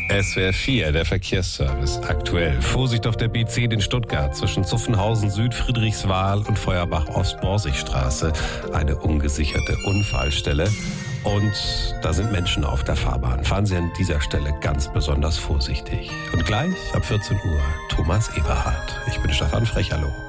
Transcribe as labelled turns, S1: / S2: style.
S1: SWR 4, der Verkehrsservice. Aktuell. Vorsicht auf der B10 in Stuttgart zwischen Zuffenhausen Süd, Friedrichswal und Feuerbach Ost-Borsigstraße. Eine ungesicherte Unfallstelle. Und da sind Menschen auf der Fahrbahn. Fahren Sie an dieser Stelle ganz besonders vorsichtig. Und gleich ab 14 Uhr Thomas Eberhardt. Ich bin Stefan Frech, hallo.